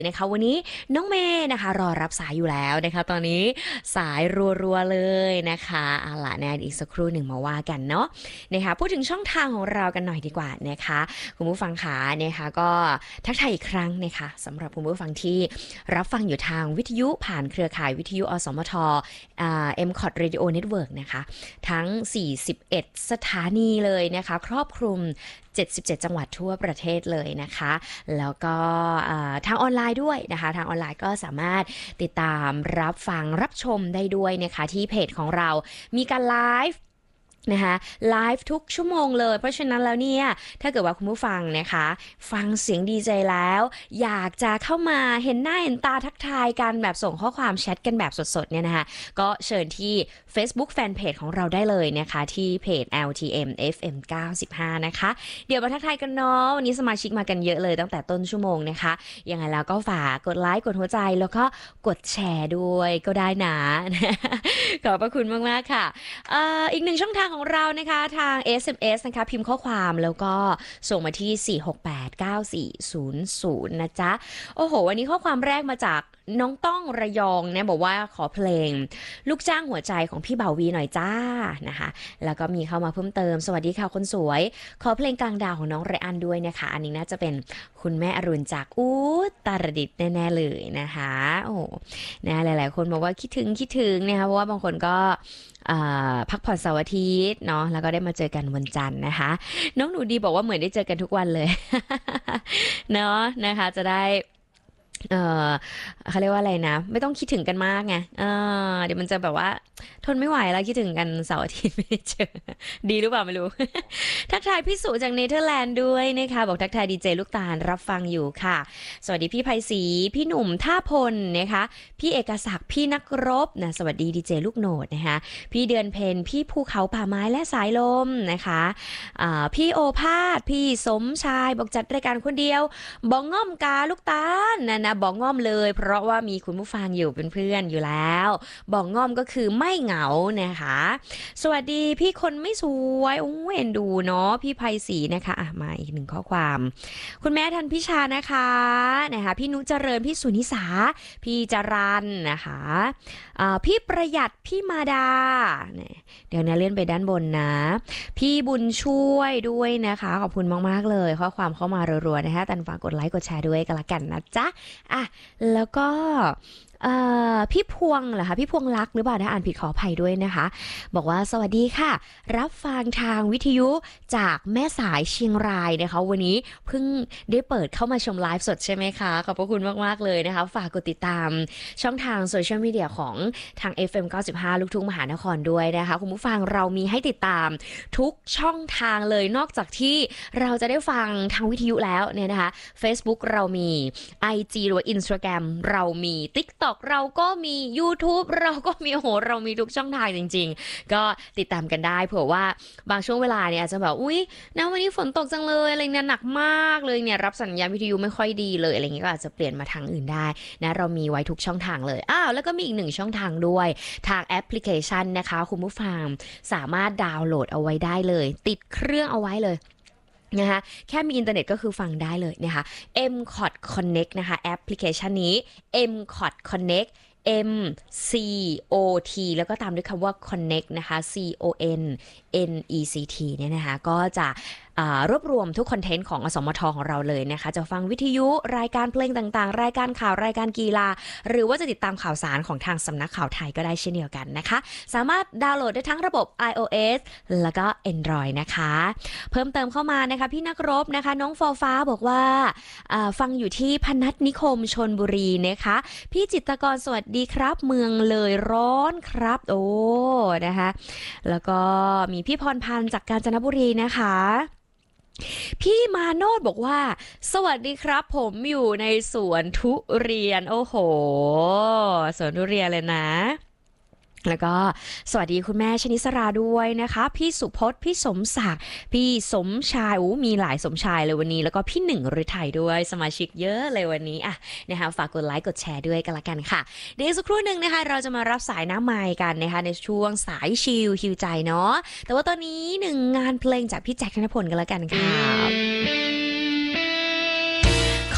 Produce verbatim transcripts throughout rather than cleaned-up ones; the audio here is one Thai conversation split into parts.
นะคะวันนี้น้องเมย์นะคะรอรับสายอยู่แล้วนะคะตอนนี้สายรัวๆเลยนะคะเอาล่ะแน่อีกสักครู่หนึ่งมาว่ากันเนาะนะคะพูดถึงช่องทางของเรากันหน่อยดีกว่านะคะคุณผู้ฟังขานะคะก็ทักทายอีกครั้งนะคะสำหรับคุณผู้ฟังที่รับฟังอยู่ทางวิทยุผ่านเครือข่ายวิทยุอสมทอ่า เอ็ม ซี โอ ที Radio Network นะคะทั้งสี่สิบเอ็ดสถานีเลยนะคะครอบคลุมเจ็ดสิบเจ็ดจังหวัดทั่วประเทศเลยนะคะแล้วก็ทางออนไลน์ด้วยนะคะทางออนไลน์ก็สามารถติดตามรับฟังรับชมได้ด้วยนะคะที่เพจของเรามีการไลฟ์นะคะไลฟ์ทุกชั่วโมงเลยเพราะฉะนั้นแล้วเนี่ยถ้าเกิดว่าคุณผู้ฟังนะคะฟังเสียงดีเจแล้วอยากจะเข้ามาเห็นหน้าเห็นตาทักทายกันแบบส่งข้อความแชทกันแบบสดๆเนี่ยนะคะก็เชิญที่ Facebook Fanpage ของเราได้เลยนะคะที่เพจ แอล ที เอ็ม เอฟ เอ็ม เก้าสิบห้านะคะเดี๋ยวมาทักทายกันเนาะวันนี้สมาชิกมากันเยอะเลยตั้งแต่ต้นชั่วโมงนะคะยังไงแล้วก็ฝากกดไลค์กดหัวใจแล้วก็กดแชร์ด้วยก็ได้นะขอบพระคุณมากๆค่ะ อ, อีกหนึ่งช่องทางของเรานะคะทาง เอส เอ็ม เอส นะคะพิมพ์ข้อความแล้วก็ส่งมาที่สี่ หก แปด เก้า สี่ ศูนย์ ศูนย์นะจ๊ะโอ้โหวันนี้ข้อความแรกมาจากน้องต้องระยองนะบอกว่าขอเพลงลูกจ้างหัวใจของพี่บ่าววีหน่อยจ้านะคะแล้วก็มีเข้ามาเพิ่มเติมสวัสดีค่ะคนสวยขอเพลงกลางดาวของน้องไรอันด้วยนะคะอันนี้น่าจะเป็นคุณแม่อรุณจากอุตรดิตถ์แน่ๆเลยนะคะโอ้นะหลายๆคนบอกว่าคิดถึงคิดถึงนะคะเพราะว่าบางคนก็พักผ่อนเสาร์อาทิตย์เนาะแล้วก็ได้มาเจอกันวันจันทร์นะคะน้องหนูดีบอกว่าเหมือนได้เจอกันทุกวันเลย เนาะนะคะจะได้เออเขาเรียกว่าอะไรนะไม่ต้องคิดถึงกันมากไงเออเดี๋ยวมันจะแบบว่าทนไม่ไหวแล้วคิดถึงกันเสาร์อาทิตย์ไม่ได้เจอดีหรือเปล่าไม่รู้ ทักทายพี่สุจากเนเธอร์แลนด์ด้วยนะคะบอกทักทายดีเจลูกตาลรับฟังอยู่ค่ะสวัสดีพี่ไพศรีพี่หนุ่มท่าพลนะคะพี่เอกศักดิ์พี่นักรบนะสวัสดีดีเจลูกโหนดนะคะพี่เดือนเพนพี่ภูเขาป่าไม้และสายลมนะคะะพี่โอภาสพี่สมชายบอกจัดรายการคนเดียวบอกง่อมกาลูกตาลนะนะบอกง่อมเลยเพราะว่ามีคุณผู้ฟังอยู่เป็นเพื่อนอยู่แล้วบอกง่อมก็คือไม่เหงานะคะสวัสดีพี่คนไม่สวยโอ้เอ็นดูเนาะพี่ไพศรีนะคะอ่ะมาอีกหนึ่งข้อความคุณแม่ทันพิชานะคะนะคะพี่นุเจริญพี่สุนิสาพี่จรันนะคะะพี่ประหยัดพี่มาดาเดี๋ยวนะเลื่อนไปด้านบนนะพี่บุญช่วยด้วยนะคะขอบคุณมากๆเลยข้อความเข้ามารัวๆนะคะตันฝากกดไลค์กดแชร์ด้วยกันละกันนะจ๊ะอ่ะแล้วก็พี่พวงเหรอคะพี่พวงรักหรือเปล่าถ้าอ่านผิดขออภัยด้วยนะคะบอกว่าสวัสดีค่ะรับฟังทางวิทยุจากแม่สายเชียงรายนะคะวันนี้เพิ่งได้เปิดเข้ามาชมไลฟ์สดใช่ไหมคะขอบพระคุณมากๆเลยนะคะฝากกดติดตามช่องทางโซเชียลมีเดียของทาง เอฟ เอ็ม เก้าสิบห้าลูกทุ่งมหานครด้วยนะคะคุณผู้ฟังเรามีให้ติดตามทุกช่องทางเลยนอกจากที่เราจะได้ฟังทางวิทยุแล้วเนี่ยนะคะ Facebook เรามี ไอ จี หรือว่า Instagram เรามี TikTokเราก็มี YouTube เราก็มีโอ้โหเรามีทุกช่องทางจริงๆก็ติดตามกันได้เผื่อว่าบางช่วงเวลาเนี่ยอาจจะแบบอุ๊ยนะวันนี้ฝนตกจังเลยอะไรเนี่ยหนักมากเลยเนี่ยรับสัญญาณวิทยุไม่ค่อยดีเลยอะไรเงี้ยก็อาจจะเปลี่ยนมาทางอื่นได้นะเรามีไว้ทุกช่องทางเลยอ้าวแล้วก็มีอีกหนึ่งช่องทางด้วยทางแอปพลิเคชันนะคะคุณผู้ฟังสามารถดาวน์โหลดเอาไว้ได้เลยติดเครื่องเอาไว้เลยนะคะแค่มีอินเทอร์เน็ตก็คือฟังได้เลยนะคะ เอ็ม ซี โอ ที Connect นะคะแอปพลิเคชันนี้ เอ็ม ซี โอ ที Connect M C O T แล้วก็ตามด้วยคำว่า Connect นะคะ C O N N E C T เนี่ยนะคะก็จะรวบรวมทุกคอนเทนต์ของอสมทของเราเลยนะคะจะฟังวิทยุรายการเพลงต่างๆรายการข่าวรายการกีฬาหรือว่าจะติดตามข่าวสารของทางสำนักข่าวไทยก็ได้เช่นเดียวกันนะคะสามารถดาวน์โหลดได้ทั้งระบบ iOS แล้วก็ Android นะคะเพิ่มเติมเข้ามานะคะพี่นักรบนะคะน้องฟอฟ้าบอกว่าฟังอยู่ที่พนัสนิคมชลบุรีนะคะพี่จิตรกรสวัสดีครับเมืองเลยร้อนครับโอ้นะคะแล้วก็มีพี่พรพันธ์จากกาญจนบุรีนะคะพี่มาโนดบอกว่าสวัสดีครับผมอยู่ในสวนทุเรียนโอ้โหสวนทุเรียนเลยนะแล้วก็สวัสดีคุณแม่ชนิสราด้วยนะคะพี่สุพจน์พี่สมศักดิ์พี่สมชายอู้มีหลายสมชายเลยวันนี้แล้วก็พี่หนึ่งฤทัยด้วยสมาชิกเยอะเลยวันนี้อ่ะนะคะฝากกดไลค์กดแชร์ด้วยกันละกันค่ะเดี๋ยวสักครู่หนึ่งนะคะเราจะมารับสายน้ำไมค์กันนะคะในช่วงสายชิลฮิวใจเนาะแต่ว่าตอนนี้หนึ่งงานเพลงจากพี่แจ็คธนพลกันละกันค่ะข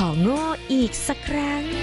ของโง่อีกสักครั้ง